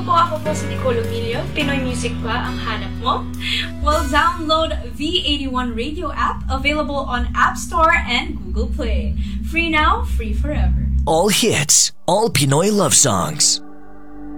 ako po si Nicole Emilio. Pinoy music ba ang hanap mo? Well, download V81 Radio app, available on App Store and Google Play. Free now, free forever. All hits, all Pinoy love songs.